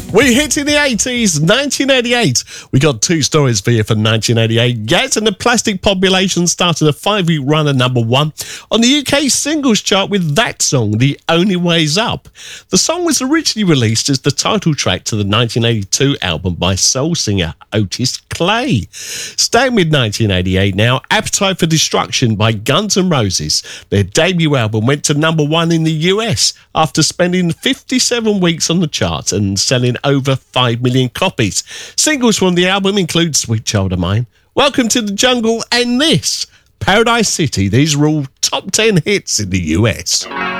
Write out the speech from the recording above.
We hit in the 80s, 1988. We got two stories for you for 1988. Yes, and the Plastic Population started a 5-week run at number one on the UK singles chart with that song, The Only Way's Up. The song was originally released as the title track to the 1982 album by soul singer Otis Clay. Staying with 1988 now, Appetite for Destruction by Guns N' Roses. Their debut album went to number one in the US after spending 57 weeks on the charts and selling over 5 million copies. Singles from the album include Sweet Child of Mine, Welcome to the Jungle, and this, Paradise City. These are all top 10 hits in the US.